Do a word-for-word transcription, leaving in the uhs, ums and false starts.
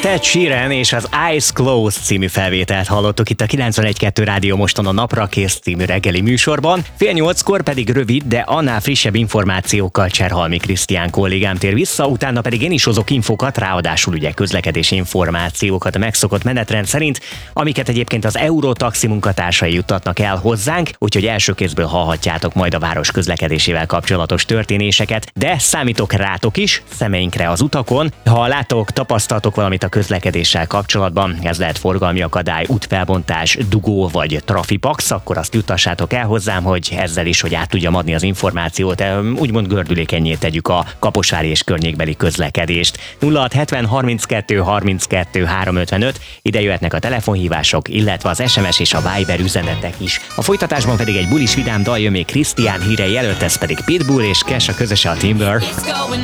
Ed Sheeran és az Eyes Closed című felvételt hallottuk itt a kilencvenegy kettő Rádió Moston a Napra Kész című reggeli műsorban. Fél nyolckor pedig rövid, de annál frissebb információkkal Cserhalmi Krisztián kollégám tér vissza, utána pedig én is hozok infokat, ráadásul ugye közlekedési információkat a megszokott menetrend szerint, amiket egyébként az Eurotaxi munkatársai juttatnak el hozzánk, úgyhogy első kézből hallhatjátok majd a város közlekedésével kapcsolatos történéseket, de számítok rátok is, szemeinkre az utakon. Ha látok, tapasztaltok valamit a közlekedéssel kapcsolatban, ez lehet forgalmi akadály, útfelbontás, dugó vagy trafipax, akkor azt juttassátok el hozzám, hogy ezzel is, hogy át tudjam adni az információt, úgymond gördülékennyé tegyük a kaposvári és környékbeli közlekedést. nulla hat hetven harminckettő harminckettő háromszázötvenöt, ide jöhetnek a telefonhívások, illetve az es em es és a Viber üzenetek is. A folytatásban pedig egy bulis vidám dal jön még Krisztián hírei előtt, ez pedig Pitbull és Kesha közöse a Timber.